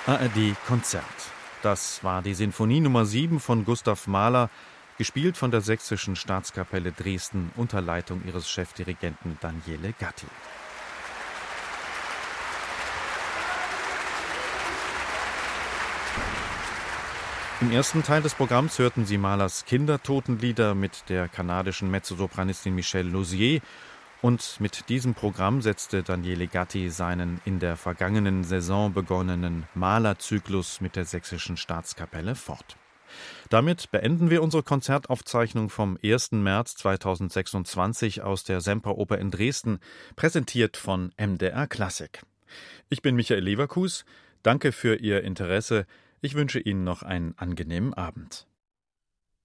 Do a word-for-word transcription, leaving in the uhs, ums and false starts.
A R D-Konzert. Das war die Sinfonie Nummer sieben von Gustav Mahler, gespielt von der Sächsischen Staatskapelle Dresden unter Leitung ihres Chefdirigenten Daniele Gatti. Im ersten Teil des Programms hörten Sie Mahlers Kindertotenlieder mit der kanadischen Mezzosopranistin Michelle Lausier. Und mit diesem Programm setzte Daniele Gatti seinen in der vergangenen Saison begonnenen Mahler-Zyklus mit der Sächsischen Staatskapelle fort. Damit beenden wir unsere Konzertaufzeichnung vom ersten März zweitausendsechsundzwanzig aus der Semperoper in Dresden, präsentiert von M D R Klassik. Ich bin Michael Leverkus. Danke für Ihr Interesse. Ich wünsche Ihnen noch einen angenehmen Abend.